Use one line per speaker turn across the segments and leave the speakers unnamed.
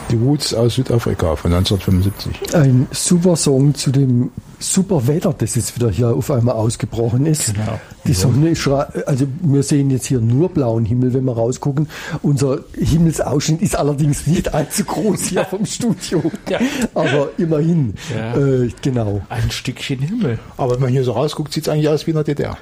Die Roots aus Südafrika von 1975.
Ein super Song zu dem super Wetter, das jetzt wieder hier auf einmal ausgebrochen ist.
Genau.
Die Sonne also wir sehen jetzt hier nur blauen Himmel, wenn wir rausgucken. Unser Himmelsausschnitt ist allerdings nicht allzu groß hier vom Studio.
Ja.
Aber immerhin,
Ja.
genau.
Ein Stückchen Himmel.
Aber wenn man hier so rausguckt, sieht es eigentlich aus wie in der DDR.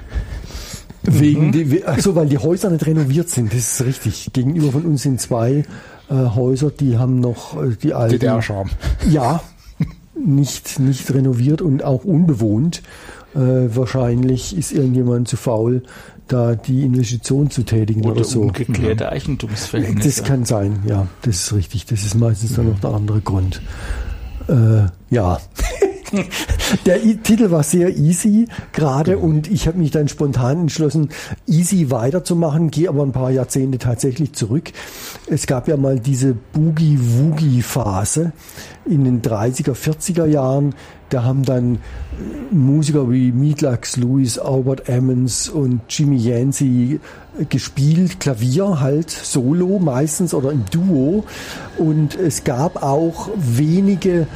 Weil die Häuser nicht renoviert sind, das ist richtig. Gegenüber von uns sind zwei Häuser, die haben noch die alten...
DDR-Charme.
Ja, nicht renoviert und auch unbewohnt. Wahrscheinlich ist irgendjemand zu faul, da die Investition zu tätigen oder so.
Ungeklärte Eigentumsverhältnisse.
Das kann sein, ja, das ist richtig. Das ist meistens dann noch der andere Grund. Ja. Der Titel war sehr easy gerade und ich habe mich dann spontan entschlossen, easy weiterzumachen, gehe aber ein paar Jahrzehnte tatsächlich zurück. Es gab ja mal diese Boogie-Woogie-Phase in den 30er, 40er Jahren. Da haben dann Musiker wie Meatloaf Lewis, Albert Emmons und Jimmy Yancey gespielt, Klavier halt, solo meistens oder im Duo. Und es gab auch wenige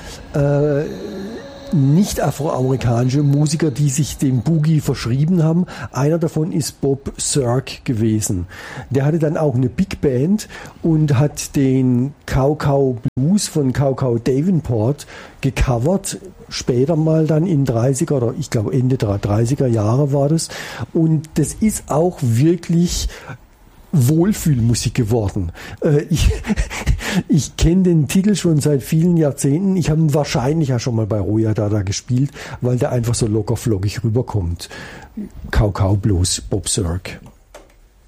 nicht afroamerikanische Musiker, die sich dem Boogie verschrieben haben. Einer davon ist Bob Zirk gewesen. Der hatte dann auch eine Big Band und hat den Cow Cow Blues von Cow Cow Davenport gecovert. Später mal dann in 30er oder ich glaube Ende der 30er Jahre war das. Und das ist auch wirklich Wohlfühlmusik geworden. Ich kenne den Titel schon seit vielen Jahrzehnten. Ich habe ihn wahrscheinlich ja schon mal bei Roya Dada gespielt, weil der einfach so locker flockig rüberkommt. Cow Cow Blues, Bob Zirk.